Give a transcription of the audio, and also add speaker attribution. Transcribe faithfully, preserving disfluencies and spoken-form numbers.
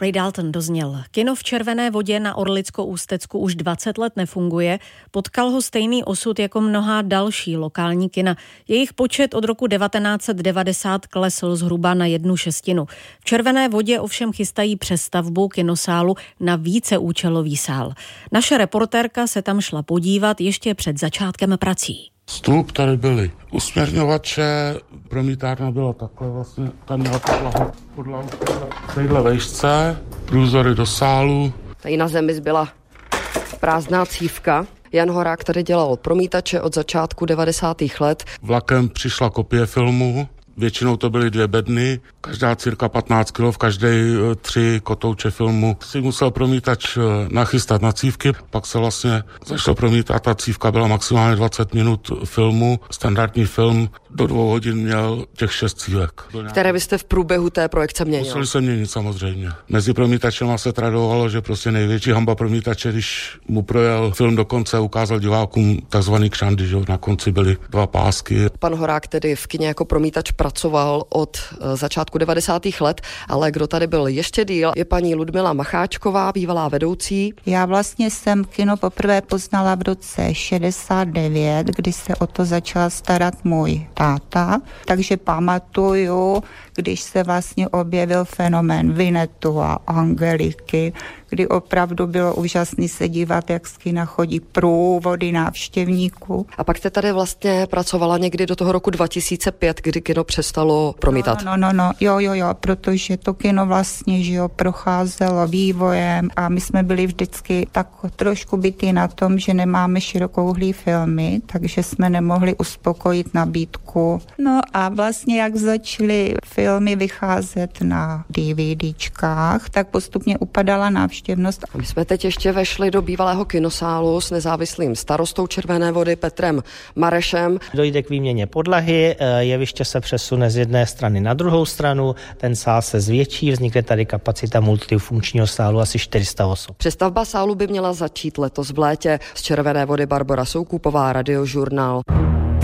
Speaker 1: Ray Dalton dozněl. Kino v Červené vodě na Orlicko-Ústecku už dvacet let nefunguje. Potkal ho stejný osud jako mnohá další lokální kina. Jejich počet od roku devatenáct set devadesát klesl zhruba na jednu šestinu. V Červené vodě ovšem chystají přestavbu kinosálu na víceúčelový sál. Naše reportérka se tam šla podívat ještě před začátkem prací.
Speaker 2: Stůp tady byly usměrňovače, promítárna byla takhle vlastně, tam měla podlahu, podlahu v téhle vejšce, průzory do sálu.
Speaker 3: Tady na zemi zbyla prázdná cívka. Jan Horák tady dělal promítače od začátku devadesátých let.
Speaker 2: Vlakem přišla kopie filmu, většinou to byly dvě bedny, každá cirka patnáct kilo, v každé tři kotouče filmu si musel promítač nachystat na cívky, pak se vlastně začalo promítat, ta cívka byla maximálně dvacet minut filmu, standardní film do dvou hodin měl těch šest cívek.
Speaker 3: Které byste v průběhu té projekce měnil?
Speaker 2: Museli se měnit samozřejmě. Mezi promítačema se tradovalo, že prostě největší hamba promítače, když mu projel film do konce, ukázal divákům takzvaný kšandy, že na konci byly dva pásky.
Speaker 3: Pan Horák tedy v kině jako promítač pracoval od začátku devadesátých let, ale kdo tady byl ještě díl, je paní Ludmila Macháčková, bývalá vedoucí.
Speaker 4: Já vlastně jsem kino poprvé poznala v roce šedesát devět, kdy se o to začal starat můj táta, takže pamatuju, když se vlastně objevil fenomén Vinetu a Angeliky, kdy opravdu bylo úžasné se dívat, jak z kina chodí průvody návštěvníků.
Speaker 3: A pak jste tady vlastně pracovala někdy do toho roku dva tisíce pět, kdy kino přestalo promítat.
Speaker 4: No, no, no, no, jo, jo, jo, protože to kino vlastně, že jo, procházelo vývojem a my jsme byli vždycky tak trošku bytí na tom, že nemáme širokouhlý filmy, takže jsme nemohli uspokojit nabídku. No a vlastně jak začaly filmy vycházet na DVDčkách, tak postupně upadala návštěvnost.
Speaker 3: My jsme teď ještě vešli do bývalého kinosálu s nezávislým starostou Červené vody Petrem Marešem.
Speaker 5: Dojde k výměně podlahy, jeviště se přesune z jedné strany na druhou stranu, ten sál se zvětší, vznikne tady kapacita multifunkčního sálu asi čtyři sta osob.
Speaker 3: Přestavba sálu by měla začít letos v létě. Z Červené vody Barbora Soukupová, Radiožurnál.